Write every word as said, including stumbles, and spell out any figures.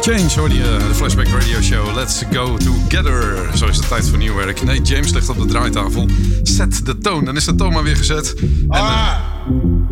Change hoorde je, de Flashback Radio Show. Let's go together. Zo is het tijd voor nieuw werk. Nee, James ligt op de draaitafel. Zet de toon. Dan is de toon maar weer gezet. En, uh,